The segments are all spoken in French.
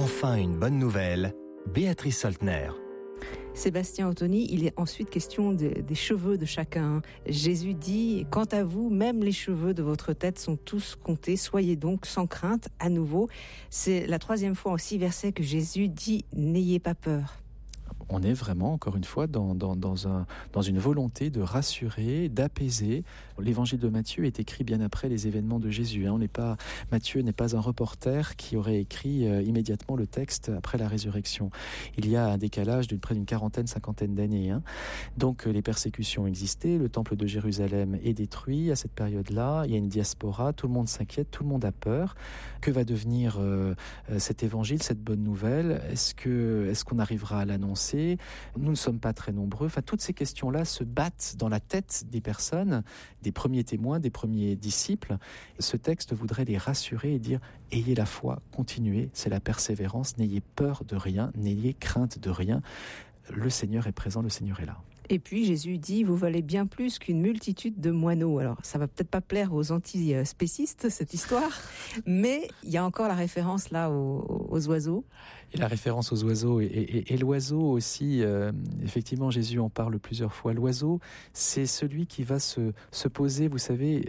Enfin une bonne nouvelle, Béatrice Soltner. Sébastien Ottoni, il est ensuite question des cheveux de chacun. Jésus dit, quant à vous, même les cheveux de votre tête sont tous comptés, soyez donc sans crainte à nouveau. C'est la 3e fois en 6 versets que Jésus dit, n'ayez pas peur. On est vraiment, encore une fois, dans une volonté de rassurer, d'apaiser. L'évangile de Matthieu est écrit bien après les événements de Jésus. Matthieu n'est pas un reporter qui aurait écrit immédiatement le texte après la résurrection. Il y a un décalage de près d'une quarantaine, cinquantaine d'années. Donc les persécutions existaient, le temple de Jérusalem est détruit à cette période-là. Il y a une diaspora, tout le monde s'inquiète, tout le monde a peur. Que va devenir cet évangile, cette bonne nouvelle ? Est-ce qu'on arrivera à l'annoncer ? Nous ne sommes pas très nombreux. Toutes ces questions-là se battent dans la tête des personnes, des premiers témoins, des premiers disciples. Ce texte voudrait les rassurer et dire « Ayez la foi, continuez, c'est la persévérance, n'ayez peur de rien, n'ayez crainte de rien. Le Seigneur est présent, le Seigneur est là. » Et puis Jésus dit, vous valez bien plus qu'une multitude de moineaux. Alors ça va peut-être pas plaire aux anti-spécistes, cette histoire, mais il y a encore la référence là aux oiseaux. Et la référence aux oiseaux et l'oiseau aussi, effectivement Jésus en parle plusieurs fois. L'oiseau, c'est celui qui va se poser, vous savez,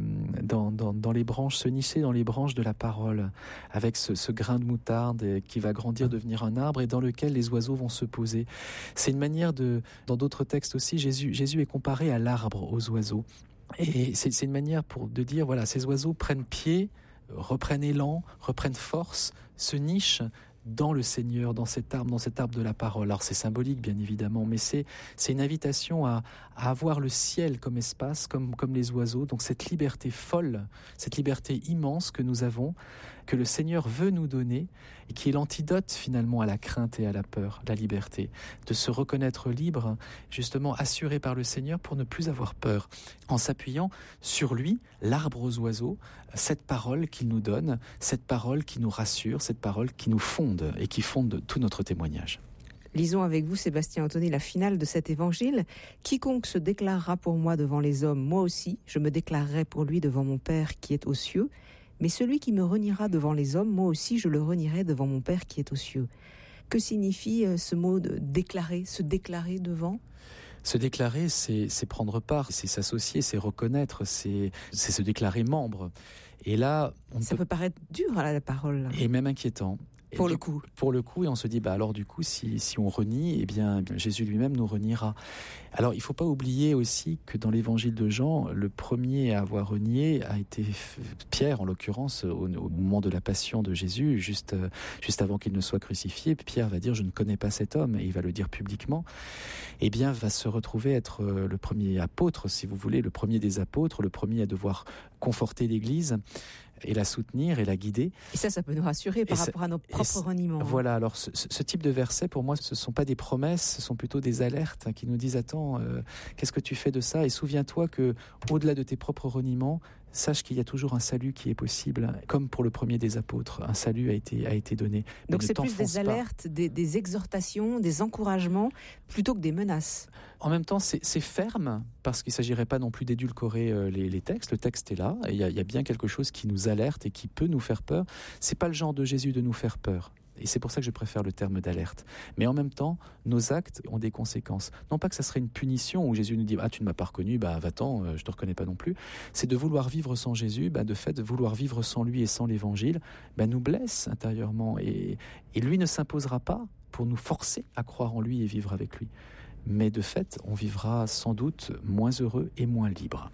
dans les branches, se nicher dans les branches de la parole, avec ce grain de moutarde qui va grandir, devenir un arbre et dans lequel les oiseaux vont se poser. C'est une manière dans d'autres textes aussi, Jésus est comparé à l'arbre, aux oiseaux. Et c'est une manière de dire, voilà, ces oiseaux prennent pied, reprennent élan, reprennent force, se nichent dans le Seigneur, dans cet arbre de la parole. Alors c'est symbolique bien évidemment, mais c'est une invitation à avoir le ciel comme espace, comme les oiseaux. Donc cette liberté folle, cette liberté immense que nous avons, que le Seigneur veut nous donner, et qui est l'antidote finalement à la crainte et à la peur, la liberté. De se reconnaître libre, justement assuré par le Seigneur pour ne plus avoir peur, en s'appuyant sur lui, l'arbre aux oiseaux, cette parole qu'il nous donne, cette parole qui nous rassure, cette parole qui nous fonde et qui fonde tout notre témoignage. Lisons avec vous, Sébastien Ottoni, la finale de cet évangile. Quiconque se déclarera pour moi devant les hommes, moi aussi, je me déclarerai pour lui devant mon Père qui est aux cieux. Mais celui qui me reniera devant les hommes, moi aussi, je le renierai devant mon Père qui est aux cieux. Que signifie ce mot de déclarer, se déclarer devant ? Se déclarer, c'est prendre part, c'est s'associer, c'est reconnaître, c'est se déclarer membre. Et là, ça peut paraître dur à la parole. Et même inquiétant. Pour le coup, et on se dit, alors du coup, si on renie, eh bien, Jésus lui-même nous reniera. Alors, il faut pas oublier aussi que dans l'évangile de Jean, le premier à avoir renié a été Pierre, en l'occurrence, au moment de la passion de Jésus, juste avant qu'il ne soit crucifié. Pierre va dire, je ne connais pas cet homme, et il va le dire publiquement. Eh bien, va se retrouver être le premier apôtre, si vous voulez, le premier des apôtres, le premier à devoir conforter l'Église et la soutenir et la guider. Et ça peut nous rassurer par rapport à nos propres reniements. Voilà, alors ce type de versets, pour moi, ce ne sont pas des promesses, ce sont plutôt des alertes qui nous disent, attends, qu'est-ce que tu fais de ça ? Et souviens-toi que, au-delà de tes propres reniements, sache qu'il y a toujours un salut qui est possible, comme pour le premier des apôtres. Un salut a été donné. Mais donc c'est plus des alertes, des exhortations, des encouragements, plutôt que des menaces. En même temps, c'est ferme, parce qu'il ne s'agirait pas non plus d'édulcorer les textes. Le texte est là, et il y a bien quelque chose qui nous alerte et qui peut nous faire peur. C'est pas le genre de Jésus de nous faire peur. Et c'est pour ça que je préfère le terme d'alerte. Mais en même temps, nos actes ont des conséquences. Non pas que ça serait une punition où Jésus nous dit « Ah, tu ne m'as pas reconnu, va-t'en, je te reconnais pas non plus ». C'est de vouloir vivre sans Jésus, de fait, de vouloir vivre sans lui et sans l'Évangile, nous blesse intérieurement. Et lui ne s'imposera pas pour nous forcer à croire en lui et vivre avec lui. Mais de fait, on vivra sans doute moins heureux et moins libre.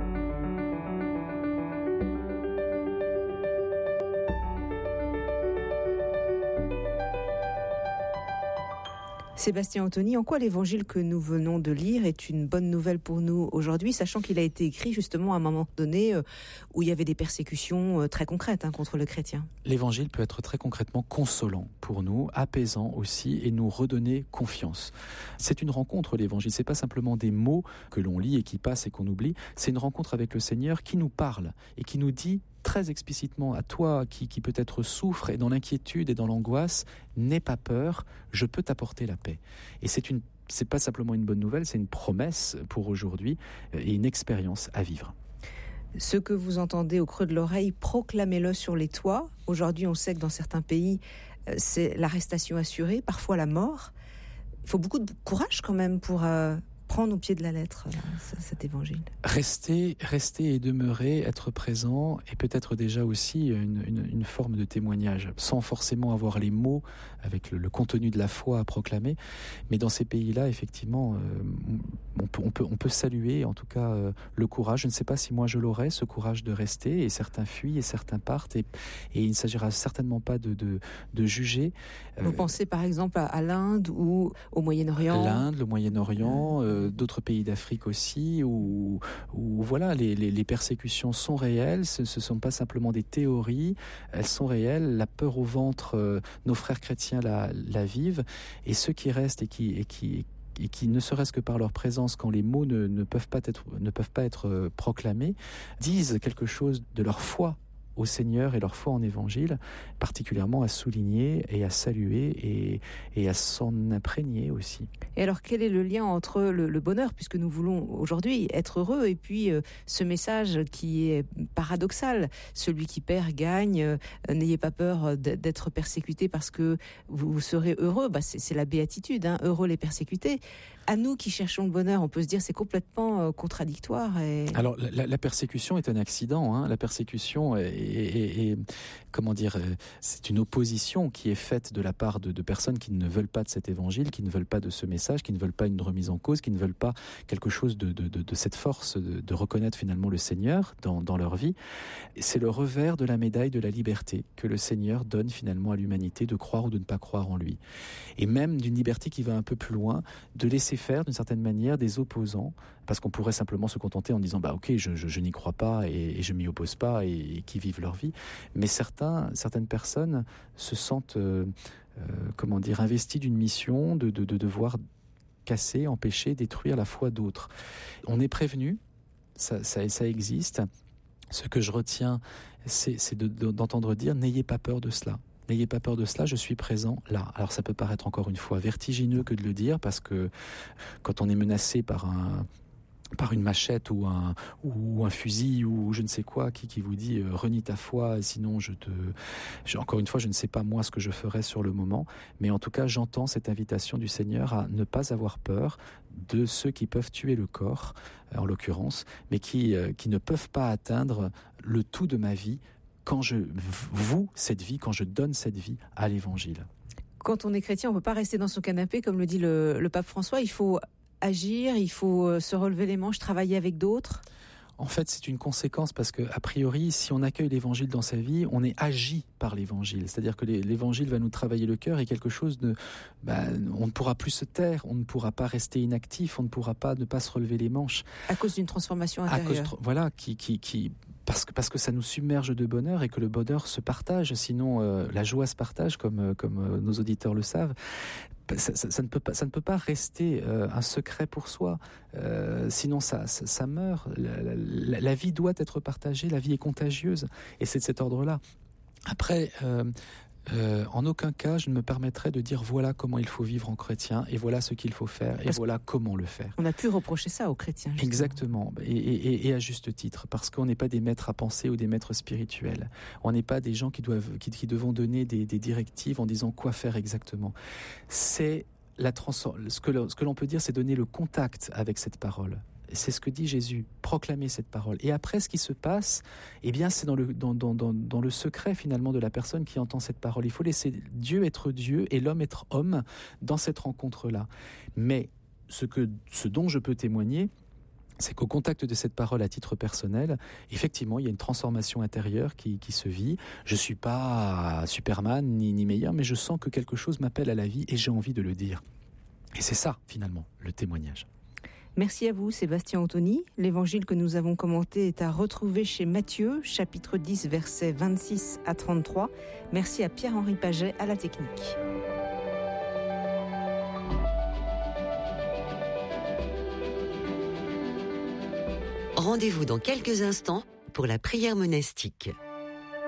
Sébastien Ottoni, en quoi l'évangile que nous venons de lire est une bonne nouvelle pour nous aujourd'hui, sachant qu'il a été écrit justement à un moment donné où il y avait des persécutions très concrètes contre le chrétien ? L'évangile peut être très concrètement consolant pour nous, apaisant aussi, et nous redonner confiance. C'est une rencontre, l'évangile. C'est pas simplement des mots que l'on lit et qui passent et qu'on oublie. C'est une rencontre avec le Seigneur qui nous parle et qui nous dit très explicitement à toi qui peut-être souffre et dans l'inquiétude et dans l'angoisse, n'aie pas peur, je peux t'apporter la paix. Et c'est pas simplement une bonne nouvelle, c'est une promesse pour aujourd'hui et une expérience à vivre. Ce que vous entendez au creux de l'oreille, proclamez-le sur les toits. Aujourd'hui, on sait que dans certains pays, c'est l'arrestation assurée, parfois la mort. Il faut beaucoup de courage quand même pour prendre au pied de la lettre cet évangile. Rester et demeurer, être présent, et peut-être déjà aussi une forme de témoignage, sans forcément avoir les mots avec le contenu de la foi à proclamer. Mais dans ces pays-là, effectivement, on peut saluer, en tout cas, le courage. Je ne sais pas si moi je l'aurais, ce courage de rester, et certains fuient et certains partent, et il ne s'agira certainement pas de juger. Vous pensez par exemple à l'Inde ou au Moyen-Orient ? L'Inde, le Moyen-Orient, d'autres pays d'Afrique aussi, où voilà, les persécutions sont réelles, ce ne sont pas simplement des théories, elles sont réelles, la peur au ventre, nos frères chrétiens la vivent, et ceux qui restent et qui ne serait-ce que par leur présence, quand les mots ne peuvent pas être proclamés, disent quelque chose de leur foi au Seigneur et leur foi en évangile, particulièrement à souligner et à saluer et à s'en imprégner aussi. Et alors, quel est le lien entre le bonheur, puisque nous voulons aujourd'hui être heureux, et puis ce message qui est paradoxal, celui qui perd gagne, n'ayez pas peur d'être persécuté parce que vous serez heureux, c'est la béatitude, hein, heureux les persécutés. À nous qui cherchons le bonheur, on peut se dire c'est complètement contradictoire. Alors la persécution est un accident, hein. La persécution est comment dire, c'est une opposition qui est faite de la part de personnes qui ne veulent pas de cet évangile, qui ne veulent pas de ce message, qui ne veulent pas une remise en cause, qui ne veulent pas quelque chose de cette force de reconnaître finalement le Seigneur dans leur vie. C'est le revers de la médaille de la liberté que le Seigneur donne finalement à l'humanité, de croire ou de ne pas croire en lui. Et même d'une liberté qui va un peu plus loin, de laisser faire d'une certaine manière des opposants, parce qu'on pourrait simplement se contenter en disant ok, je n'y crois pas et je m'y oppose pas, et qui vivent leur vie. Mais certaines personnes se sentent investies d'une mission de devoir casser, empêcher, détruire la foi d'autres. On est prévenu, ça existe. Ce que je retiens, c'est d'entendre dire n'ayez pas peur de cela. N'ayez pas peur de cela, je suis présent là. Alors ça peut paraître encore une fois vertigineux que de le dire, parce que quand on est menacé par une machette ou un fusil ou je ne sais quoi qui vous dit renie ta foi, sinon encore une fois, je ne sais pas moi ce que je ferais sur le moment, mais en tout cas j'entends cette invitation du Seigneur à ne pas avoir peur de ceux qui peuvent tuer le corps, en l'occurrence, mais qui ne peuvent pas atteindre le tout de ma vie quand je donne cette vie à l'Évangile. Quand on est chrétien, on ne peut pas rester dans son canapé, comme le dit le pape François. Il faut agir, il faut se relever les manches, travailler avec d'autres. En fait, c'est une conséquence, parce que a priori, si on accueille l'Évangile dans sa vie, on est agi par l'Évangile. C'est-à-dire que l'Évangile va nous travailler le cœur, et quelque chose on ne pourra plus se taire, on ne pourra pas rester inactif, on ne pourra pas ne pas se relever les manches. À cause d'une transformation intérieure. Parce que ça nous submerge de bonheur, et que le bonheur se partage, sinon la joie se partage, comme nos auditeurs le savent. Ça ne peut pas rester un secret pour soi, sinon ça meurt. La vie doit être partagée, la vie est contagieuse, et c'est de cet ordre-là. Après, en aucun cas je ne me permettrai de dire voilà comment il faut vivre en chrétien, et voilà ce qu'il faut faire, et voilà comment le faire. On a pu reprocher ça aux chrétiens. Justement. Exactement, et à juste titre, parce qu'on n'est pas des maîtres à penser ou des maîtres spirituels. On n'est pas des gens qui devons donner des directives en disant quoi faire exactement. C'est ce que l'on peut dire, c'est donner le contact avec cette parole. C'est ce que dit Jésus, proclamer cette parole. Et après, ce qui se passe, c'est dans le secret finalement de la personne qui entend cette parole. Il faut laisser Dieu être Dieu et l'homme être homme dans cette rencontre-là. Mais ce dont je peux témoigner, c'est qu'au contact de cette parole à titre personnel, effectivement, il y a une transformation intérieure qui se vit. Je ne suis pas Superman ni meilleur, mais je sens que quelque chose m'appelle à la vie et j'ai envie de le dire. Et c'est ça, finalement, le témoignage. Merci à vous, Sébastien Anthony. L'évangile que nous avons commenté est à retrouver chez Matthieu, chapitre 10, versets 26 à 33. Merci à Pierre-Henri Paget à la technique. Rendez-vous dans quelques instants pour la prière monastique.